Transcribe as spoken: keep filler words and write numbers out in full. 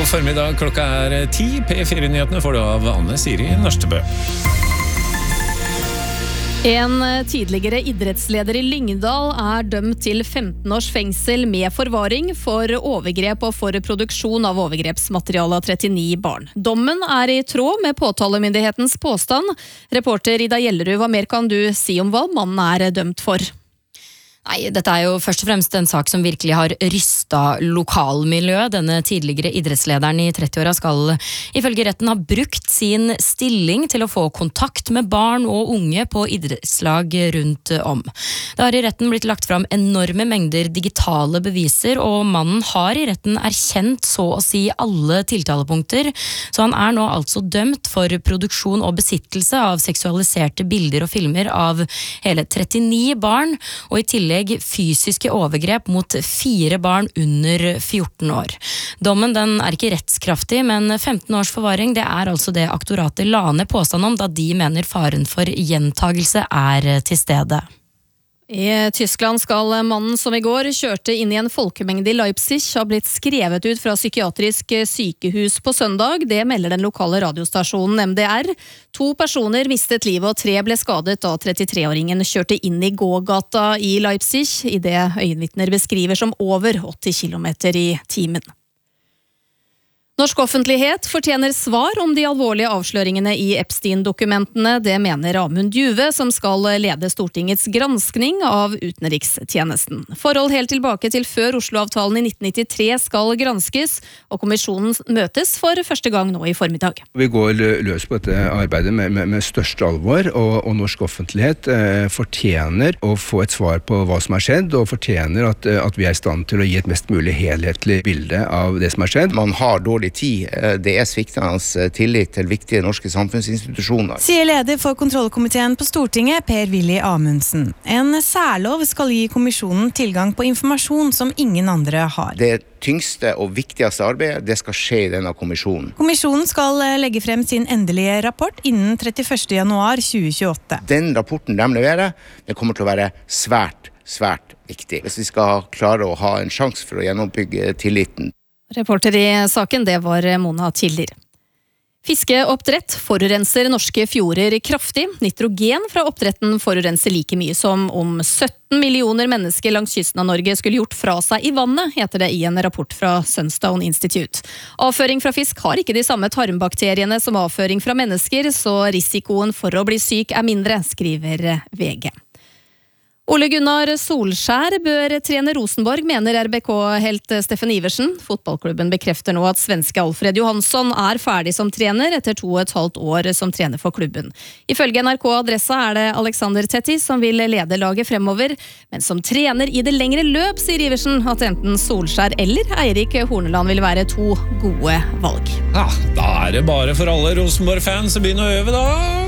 God formiddag, klokka er ti. P fire-nyhetene får du av Anne Siri Nørstebø. En tidligere idrettsleder i Lyngdal er dømt til femten års fengsel med forvaring for overgrep og for produksjon av overgrepsmateriale av trettini barn. Dommen er i tråd med påtalemyndighetens påstand. Reporter Ida Gjellerud, hva mer kan du si om hva mannen er dømt for? Nei, dette er jo først og fremst en sak som virkelig har rystet lokalmiljøet. Denne tidligere idrettslederen i trettiåra skal ifølge retten ha brukt sin stilling til å få kontakt med barn og unge på idrettslag rundt om. Det har i retten blitt lagt fram enorme mengder digitale beviser, og mannen har i retten erkjent så å si alle tiltalepunkter, så han er nå altså dømt for produksjon og besittelse av seksualiserte bilder og filmer av hele trettini barn, og i tillegg fysiske overgrep mot fire barn under fjorten år. Dommen den er ikke rettskraftig, men femten års forvaring det er altså det aktoratet la ned påstand om, da de mener faren for gjentagelse er til stede. I Tyskland skal mannen som i går kjørte inn i en folkemengde i Leipzig ha blitt skrevet ut fra psykiatrisk sykehus på søndag. Det melder den lokale radiostasjonen M D R. To personer mistet livet og tre ble skadet da trettitre-åringen kjørte inn i gågata i Leipzig, i det øyenvitner beskriver som over åtti kilometer i timen. Norsk offentlighet fortjener svar om de alvorlige avsløringene i Epstein-dokumentene. Det mener Amund Juve, som skal lede Stortingets granskning av utenrikstjenesten. Forhold helt tilbake til før Oslo-avtalen i nitten nittitre skal granskes, og kommisjonen møtes for første gang nå i formiddag. Vi går løs på dette arbeidet med, med, med største alvor, og, og norsk offentlighet eh, fortjener å få et svar på hva som har skjedd, og fortjener at, at vi er i stand til å gi et mest mulig helhetlig bilde av det som har skjedd. Man har dårlig tid. Det er sviktende tillit til viktige norske samfunnsinstitusjoner. Sier leder for kontrollkomiteen på Stortinget, Per-Willy Amundsen. En særlov skal gi kommisjonen tilgang på informasjon som ingen andre har. Det tyngste og viktigste arbeidet, det skal skje i denne kommisjonen. Kommisjonen skal legge frem sin endelige rapport innen trettiførste januar tjue tjueåtte. Den rapporten de leverer, det kommer til å være svært, svært viktig. Hvis vi skal klare å ha en sjanse for å gjenoppbygge tilliten. Reporter i saken, det var Mona Tildir. Fiskeoppdrett forurenser norske fjorder kraftig. Nitrogen fra oppdretten forurenser like mye som om sytten millioner mennesker langs kysten av Norge skulle gjort fra seg i vannet, heter det i en rapport fra Sunstone Institute. Avføring fra fisk har ikke de samme tarmbakteriene som avføring fra mennesker, så risikoen for å bli syk er mindre, skriver V G. Ole Gunnar Solskjær bør trene Rosenborg, mener R B K-helt Steffen Iversen. Fotballklubben bekrefter nå at svenske Alfred Johansson er ferdig som trener etter to og et halvt år som trener for klubben. Ifølge N R K Adressa er det Alexander Tetti som vil lede laget fremover, men som trener i det lengre løp, sier Iversen at enten Solskjær eller Eirik Horneland vil være to gode valg. Ja, da er det bare for alle Rosenborg-fans å begynne å øve da.